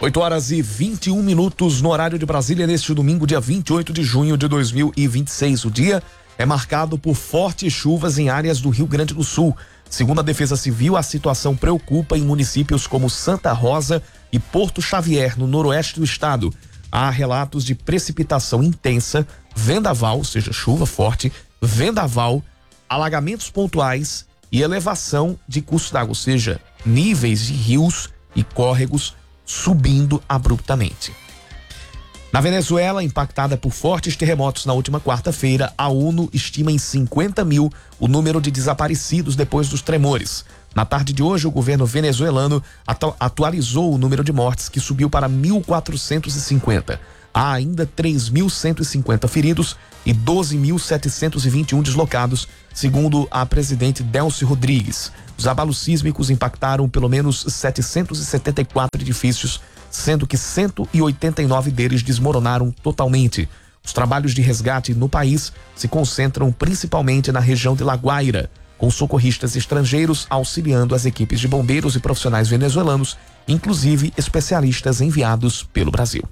8h21 no horário de Brasília, neste domingo, dia 28 de junho de 2026. O dia é marcado por fortes chuvas em áreas do Rio Grande do Sul. Segundo a Defesa Civil, a situação preocupa em municípios como Santa Rosa e Porto Xavier, no noroeste do estado. Há relatos de precipitação intensa, vendaval, ou seja, chuva forte, vendaval, alagamentos pontuais e elevação de curso d'água, ou seja, níveis de rios e córregos subindo abruptamente. Na Venezuela, impactada por fortes terremotos na última quarta-feira, a ONU estima em 50 mil o número de desaparecidos depois dos tremores. Na tarde de hoje, o governo venezuelano atualizou o número de mortes, que subiu para 1.450. Há ainda 3.150 feridos e 12.721 deslocados, segundo a presidente Delcy Rodrigues. Os abalos sísmicos impactaram pelo menos 774 edifícios, sendo que 189 deles desmoronaram totalmente. Os trabalhos de resgate no país se concentram principalmente na região de La Guaira, com socorristas estrangeiros auxiliando as equipes de bombeiros e profissionais venezuelanos, inclusive especialistas enviados pelo Brasil.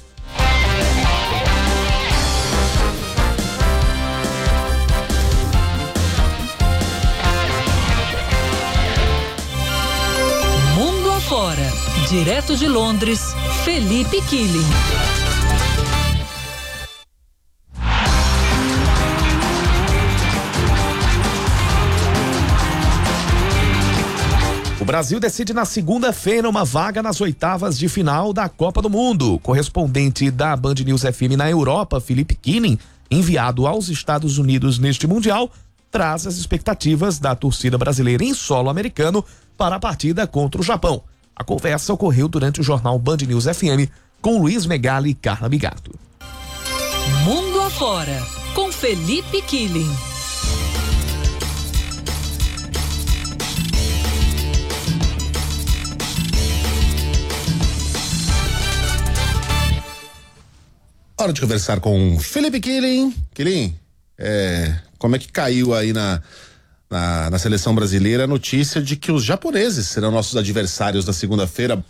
Mundo afora, direto de Londres, Felipe Killing. O Brasil decide na segunda-feira uma vaga nas oitavas de final da Copa do Mundo. O correspondente da Band News FM na Europa, Felipe Killing, enviado aos Estados Unidos neste Mundial, traz as expectativas da torcida brasileira em solo americano para a partida contra o Japão. A conversa ocorreu durante o jornal Band News FM com Luiz Megali e Carla Bigato. Mundo afora, com Felipe Killing. Hora de conversar com Felipe Killing. Killing, como é que caiu aí na seleção brasileira a notícia de que os japoneses serão nossos adversários da segunda-feira?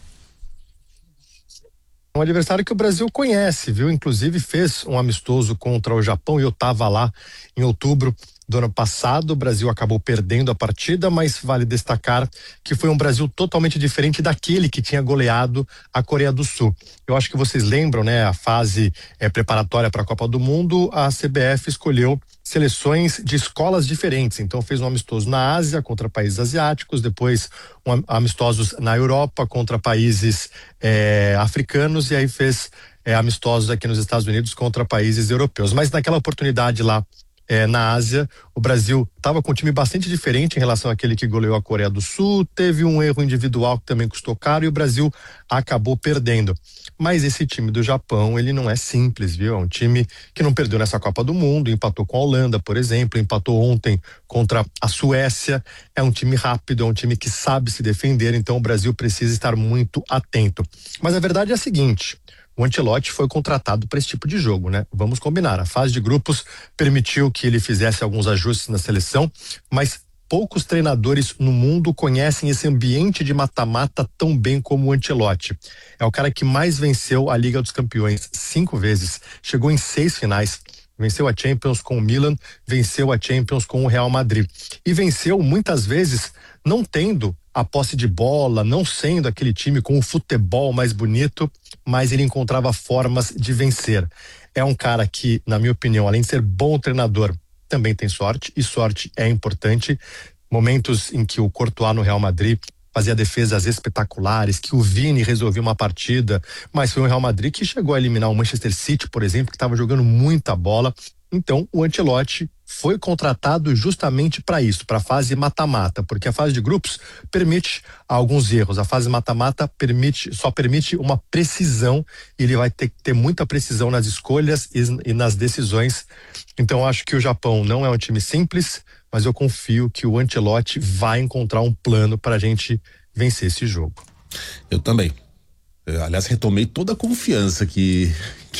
Um adversário que o Brasil conhece, viu? Inclusive fez um amistoso contra o Japão e eu estava lá em outubro do ano passado. O Brasil acabou perdendo a partida, mas vale destacar que foi um Brasil totalmente diferente daquele que tinha goleado a Coreia do Sul. Eu acho que vocês lembram, né? A fase preparatória para a Copa do Mundo, a CBF escolheu seleções de escolas diferentes. Então fez um amistoso na Ásia contra países asiáticos, depois amistosos na Europa contra países africanos e aí fez amistosos aqui nos Estados Unidos contra países europeus. Mas naquela oportunidade lá na Ásia, o Brasil estava com um time bastante diferente em relação àquele que goleou a Coreia do Sul, teve um erro individual que também custou caro e o Brasil acabou perdendo. Mas esse time do Japão, ele não é simples, viu? É um time que não perdeu nessa Copa do Mundo, empatou com a Holanda, por exemplo, empatou ontem contra a Suécia. É um time rápido, é um time que sabe se defender, então o Brasil precisa estar muito atento. Mas a verdade é a seguinte: o Ancelotti foi contratado para esse tipo de jogo, né? Vamos combinar, a fase de grupos permitiu que ele fizesse alguns ajustes na seleção, mas poucos treinadores no mundo conhecem esse ambiente de mata-mata tão bem como o Ancelotti. É o cara que mais venceu a Liga dos Campeões 5 vezes, chegou em 6 finais, venceu a Champions com o Milan, venceu a Champions com o Real Madrid e venceu muitas vezes não tendo a posse de bola, não sendo aquele time com o futebol mais bonito, mas ele encontrava formas de vencer. É um cara que, na minha opinião, além de ser bom treinador, também tem sorte, e sorte é importante. Momentos em que o Courtois no Real Madrid fazia defesas espetaculares, que o Vini resolvia uma partida, mas foi o Real Madrid que chegou a eliminar o Manchester City, por exemplo, que estava jogando muita bola. Então, o Ancelotti foi contratado justamente para isso, para a fase mata-mata, porque a fase de grupos permite alguns erros. A fase mata-mata só permite uma precisão, e ele vai ter que ter muita precisão nas escolhas e nas decisões. Então, acho que o Japão não é um time simples, mas eu confio que o Ancelotti vai encontrar um plano para a gente vencer esse jogo. Eu também. Aliás, retomei toda a confiança que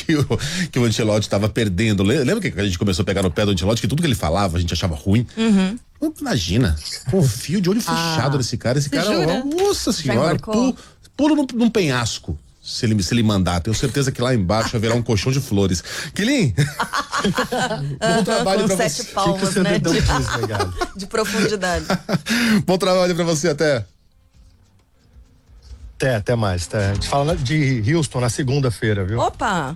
o Ancelotti estava perdendo. Lembra que a gente começou a pegar no pé do Ancelotti, que tudo que ele falava a gente achava ruim? Uhum. Imagina, confio de olho fechado nesse cara. Esse cara, nossa senhora, pulo num penhasco. se ele mandar. Tenho certeza que lá embaixo haverá um colchão de flores. Quilin! Bom trabalho pra você. 7 palmas, né? De profundidade. Bom trabalho pra você, até mais. A gente fala de Houston na segunda-feira, viu? Opa!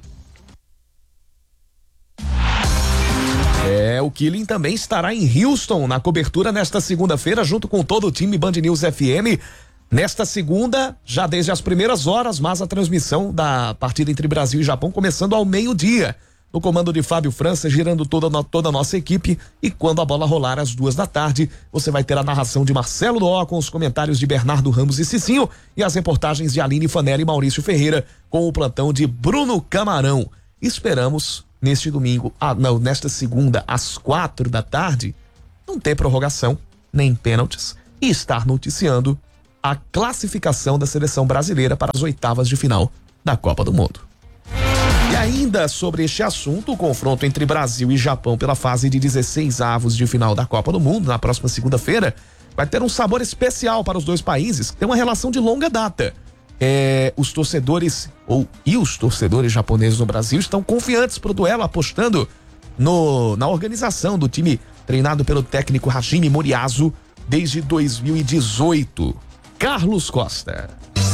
O Killing também estará em Houston na cobertura nesta segunda-feira, junto com todo o time Band News FM. Nesta segunda, já desde as primeiras horas, mas a transmissão da partida entre Brasil e Japão começando ao meio-dia. No comando de Fábio França, girando toda a nossa equipe. E quando a bola rolar às 14h, você vai ter a narração de Marcelo Doó com os comentários de Bernardo Ramos e Cicinho e as reportagens de Aline Fanelli e Maurício Ferreira com o plantão de Bruno Camarão. Esperamos nesta segunda às 16h, não ter prorrogação nem pênaltis e estar noticiando a classificação da seleção brasileira para as oitavas de final da Copa do Mundo. E ainda sobre este assunto, o confronto entre Brasil e Japão pela fase de 16avos de final da Copa do Mundo, na próxima segunda-feira, vai ter um sabor especial para os dois países, que tem uma relação de longa data. Os torcedores japoneses no Brasil estão confiantes para o duelo, apostando na organização do time treinado pelo técnico Hajime Moriyasu desde 2018. Carlos Costa.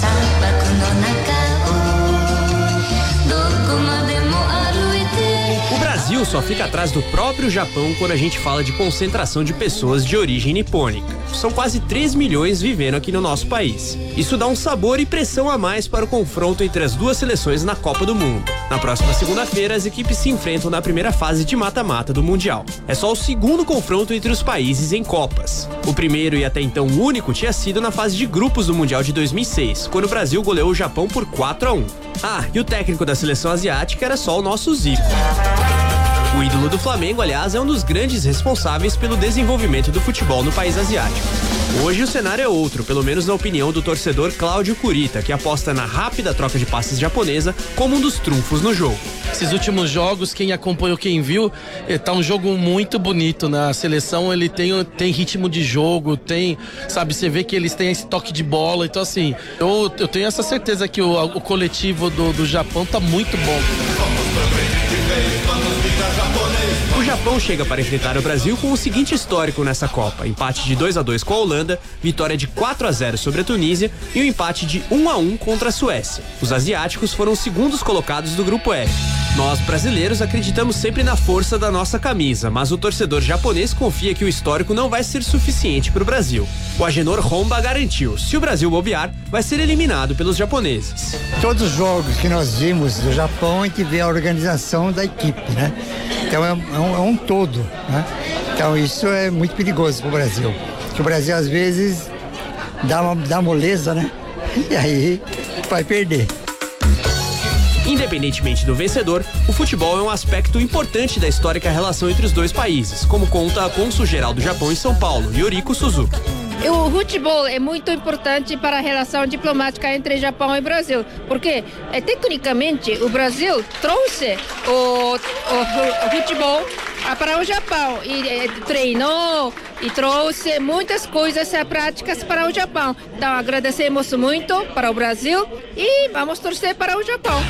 O Brasil só fica atrás do próprio Japão quando a gente fala de concentração de pessoas de origem nipônica. São quase 3 milhões vivendo aqui no nosso país. Isso dá um sabor e pressão a mais para o confronto entre as duas seleções na Copa do Mundo. Na próxima segunda-feira, as equipes se enfrentam na primeira fase de mata-mata do Mundial. É só o segundo confronto entre os países em Copas. O primeiro e até então único tinha sido na fase de grupos do Mundial de 2006, quando o Brasil goleou o Japão por 4-1. E o técnico da seleção asiática era só o nosso Zico. O ídolo do Flamengo, aliás, é um dos grandes responsáveis pelo desenvolvimento do futebol no país asiático. Hoje o cenário é outro, pelo menos na opinião do torcedor Cláudio Kurita, que aposta na rápida troca de passes japonesa como um dos trunfos no jogo. Esses últimos jogos, quem acompanhou, quem viu, tá um jogo muito bonito. Na seleção ele tem ritmo de jogo, você vê que eles têm esse toque de bola. Então assim, eu tenho essa certeza que o coletivo do Japão tá muito bom. O Japão chega para enfrentar o Brasil com o seguinte histórico nessa Copa: empate de 2-2 com a Holanda, vitória de 4-0 sobre a Tunísia e um empate de 1-1 contra a Suécia. Os asiáticos foram os segundos colocados do grupo F. Nós, brasileiros, acreditamos sempre na força da nossa camisa, mas o torcedor japonês confia que o histórico não vai ser suficiente para o Brasil. O Agenor Honba garantiu: se o Brasil bobear, vai ser eliminado pelos japoneses. Todos os jogos que nós vimos do Japão, a gente vê a organização da equipe, né? Então é um todo, né? Então isso é muito perigoso para o Brasil, porque o Brasil às vezes dá moleza, né? E aí vai perder. Independentemente do vencedor, o futebol é um aspecto importante da histórica relação entre os dois países, como conta a cônsul-geral do Japão em São Paulo, Yoriko Suzuki. O futebol é muito importante para a relação diplomática entre Japão e Brasil, porque tecnicamente o Brasil trouxe o futebol para o Japão e treinou e trouxe muitas coisas práticas para o Japão. Então agradecemos muito para o Brasil e vamos torcer para o Japão.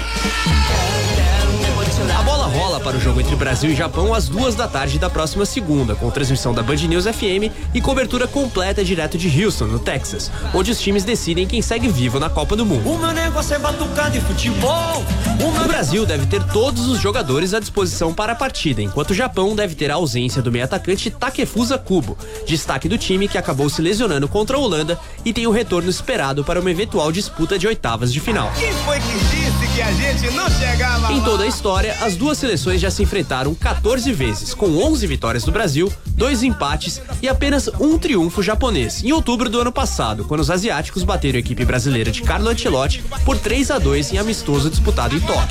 A bola rola para o jogo entre Brasil e Japão às 14h da próxima segunda, com transmissão da Band News FM e cobertura completa direto de Houston, no Texas, onde os times decidem quem segue vivo na Copa do Mundo. O meu negócio é batucar de futebol. O Brasil deve ter todos os jogadores à disposição para a partida, enquanto o Japão deve ter a ausência do meio-atacante Takefusa Kubo, destaque do time que acabou se lesionando contra a Holanda e tem o retorno esperado para uma eventual disputa de oitavas de final. Quem foi que disse que a gente não chegava lá? Em toda a história, as duas seleções já se enfrentaram 14 vezes, com 11 vitórias do Brasil, 2 empates e apenas um triunfo japonês, em outubro do ano passado, quando os asiáticos bateram a equipe brasileira de Carlo Ancelotti por 3-2 em amistoso disputado em Tóquio.